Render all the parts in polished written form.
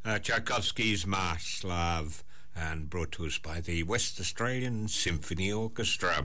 Tchaikovsky's Marslav, and brought to us by the West Australian Symphony Orchestra.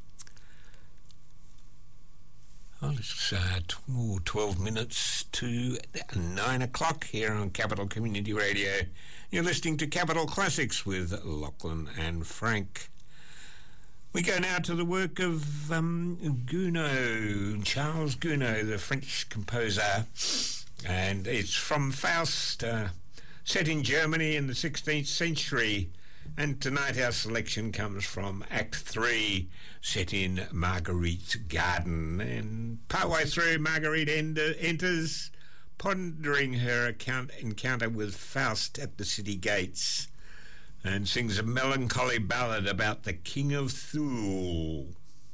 Well, it's 12 minutes to 9 o'clock here on Capital Community Radio. You're listening to Capital Classics with Lachlan and Frank. We go now to the work of Gounod, Charles Gounod, the French composer, and it's from Faust, set in Germany in the 16th century. And tonight our selection comes from Act 3, set in Marguerite's garden. And partway through, Marguerite enters, pondering her encounter with Faust at the city gates, and sings a melancholy ballad about the King of Thule.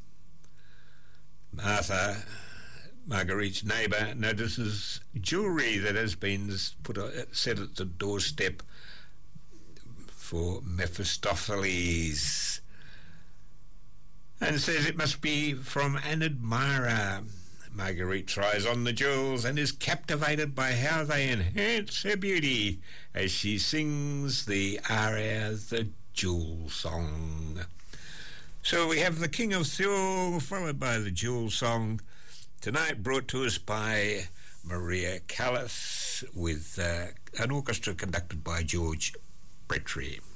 Martha, Marguerite's neighbour, notices jewellery that has been set at the doorstep for Mephistopheles, and says it must be from an admirer. Marguerite tries on the jewels and is captivated by how they enhance her beauty as she sings the aria, the Jewel Song. So we have the King of Thule followed by the Jewel Song, tonight brought to us by Maria Callas with an orchestra conducted by George Petrie.